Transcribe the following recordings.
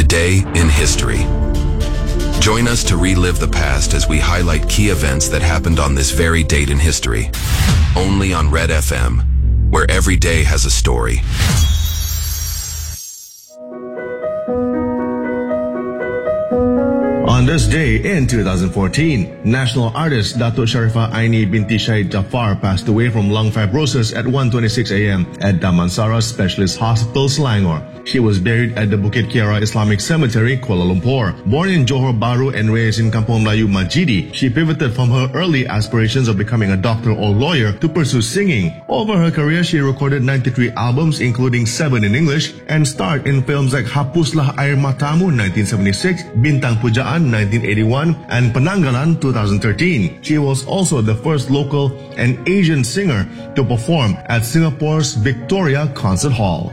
Day in History. Join us to relive the past as we highlight key events that happened on this very date in history. Only on Red FM, where every day has a story. On this day in 2014, national artist Datuk Sharifah Aini binti Syed Jafar passed away from lung fibrosis at 1:26 a.m. at Damansara Specialist Hospital, Selangor. She was buried at the Bukit Kiara Islamic Cemetery, Kuala Lumpur. Born in Johor Bahru and raised in Kampung Melayu Majidi, she pivoted from her early aspirations of becoming a doctor or lawyer to pursue singing. Over her career, she recorded 93 albums, including 7 in English, and starred in films like Hapuslah Air Matamu 1976, Bintang Pujaan 1981, and Penanggalan 2013. She was also the first local and Asian singer to perform at Singapore's Victoria Concert Hall.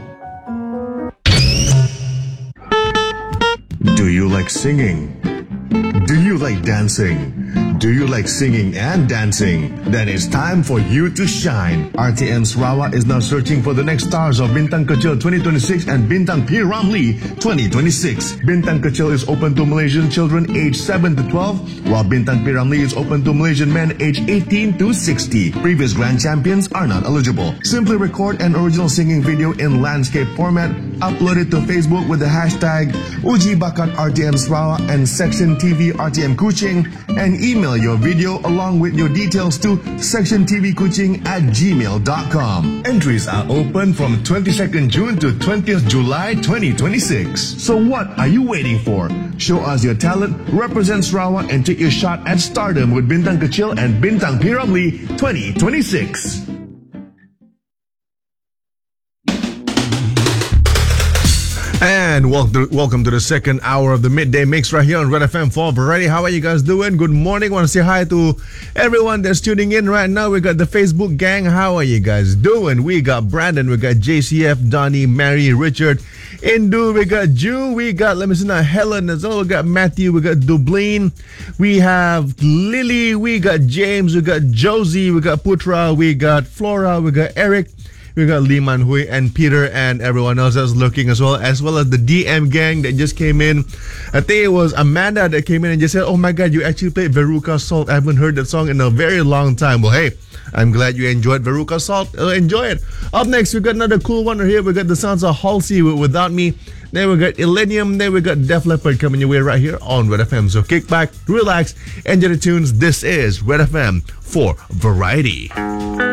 Do you like singing? Do you like dancing? Do you like singing and dancing? Then it's time for you to shine. RTM Sarawak is now searching for the next stars of Bintang Kecil 2026 and Bintang P. Ramlee 2026. Bintang Kecil is open to Malaysian children aged 7 to 12, while Bintang P. Ramlee is open to Malaysian men aged 18 to 60. Previous grand champions are not eligible. Simply record an original singing video in landscape format, upload it to Facebook with the hashtag Uji Bakat RTM Sarawak and Section TV RTM Kuching, and email your video along with your details to sectiontvkuching@gmail.com. Entries are open from 22nd June to 20th July 2026. So what are you waiting for? Show us your talent, represent Sarawak, and take your shot at stardom with Bintang Kecil and Bintang P. Ramlee 2026. And welcome to the second hour of the Midday Mix right here on Red FM 4 Variety. How are you guys doing? Good morning. Want to say hi to everyone that's tuning in right now. We got the Facebook gang. How are you guys doing? We got Brandon, we got JCF, Donnie, Mary, Richard, Indu, we got Jew, we got, let me see now, Helen as well. We got Matthew, we got Dublin, we have Lily, we got James, we got Josie, we got Putra, we got Flora, we got Eric, we got Lee Man Hui and Peter and everyone else that's looking as well as the DM gang that just came in. I think it was Amanda that came in and just said, oh my God, you actually played Veruca Salt. I haven't heard that song in a very long time. Well, hey, I'm glad you enjoyed Veruca Salt. Enjoy it. Up next, we got another cool one right here. We got the sounds of Halsey with Without Me. Then we got Illenium. Then we got Def Leppard coming your way right here on Red FM. So kick back, relax, enjoy the tunes. This is Red FM for Variety.